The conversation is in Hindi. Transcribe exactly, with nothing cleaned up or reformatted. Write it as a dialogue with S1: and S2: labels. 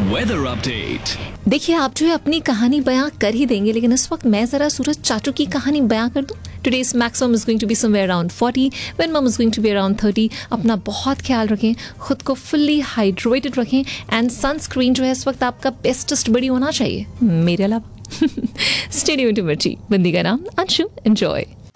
S1: Weather update.
S2: देखिए, आप जो है अपनी कहानी बयां कर ही देंगे, लेकिन इस वक्त मैं जरा सूरज चाचू की कहानी बयां कर दूं. Today's maximum is going to be somewhere around forty, minimum is going to be around thirty. अपना बहुत ख्याल रखें, खुद को fully hydrated रखें, and sunscreen जो है इस वक्त आपका bestest बड़ी होना चाहिए मेरे अलावा. Stay tuned to मिर्ची. बंदी का नाम अंशु. Enjoy.